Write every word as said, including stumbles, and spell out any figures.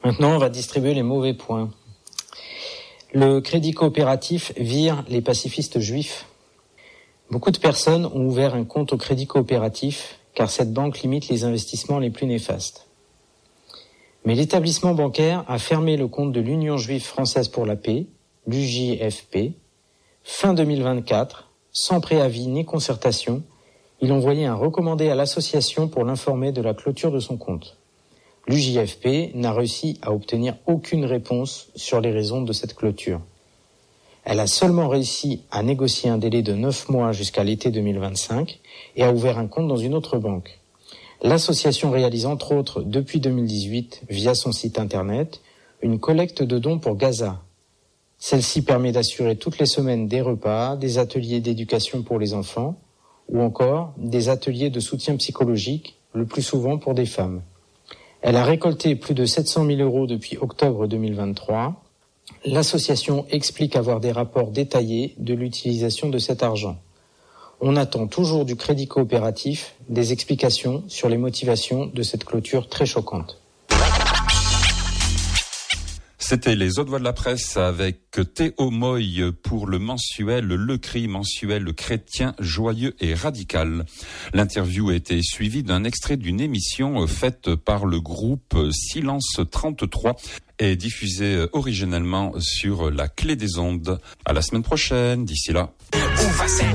Maintenant, on va distribuer les mauvais points. Le crédit coopératif vire les pacifistes juifs. Beaucoup de personnes ont ouvert un compte au crédit coopératif car cette banque limite les investissements les plus néfastes. Mais l'établissement bancaire a fermé le compte de l'Union juive française pour la paix, l'U J F P, fin deux mille vingt-quatre, sans préavis ni concertation. Il envoyait un recommandé à l'association pour l'informer de la clôture de son compte. L'U J F P n'a réussi à obtenir aucune réponse sur les raisons de cette clôture. Elle a seulement réussi à négocier un délai de neuf mois jusqu'à l'été deux mille vingt-cinq et a ouvert un compte dans une autre banque. L'association réalise entre autres depuis deux mille dix-huit, via son site internet, une collecte de dons pour Gaza. Celle-ci permet d'assurer toutes les semaines des repas, des ateliers d'éducation pour les enfants ou encore des ateliers de soutien psychologique, le plus souvent pour des femmes. Elle a récolté plus de sept cent mille euros depuis octobre deux mille vingt-trois. L'association explique avoir des rapports détaillés de l'utilisation de cet argent. On attend toujours du crédit coopératif des explications sur les motivations de cette clôture très choquante. C'était les autres voix de la presse avec Théo Moy pour le mensuel Le Cri, mensuel chrétien, joyeux et radical. L'interview a été suivie d'un extrait d'une émission faite par le groupe Silence trente-trois et diffusée originellement sur la Clé des Ondes. À la semaine prochaine, d'ici là.